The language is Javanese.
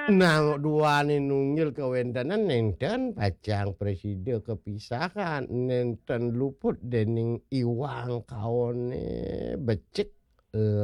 Nah, duane nunggil kawentanan nenten pacang presiden kepisahan, nenten luput dening iwang kaone becek,